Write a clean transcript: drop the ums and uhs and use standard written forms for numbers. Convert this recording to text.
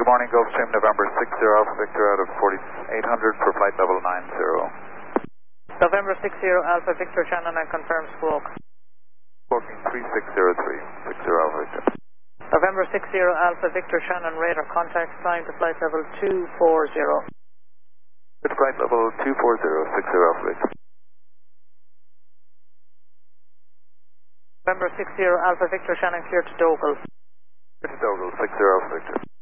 Good morning, Gulfstream, November 60 Alpha Victor out of 4800 for flight level 90. November 60 Alpha Victor Shannon and confirm squawk. Squawking 3603, 60 Alpha Victor. November 60 Alpha Victor Shannon radar contact flying to flight level 240. Good flight level 240, 60 Alpha Victor. November 60 Alpha Victor Shannon clear to Dogle. Clear to Dogle, 60 Alpha Victor.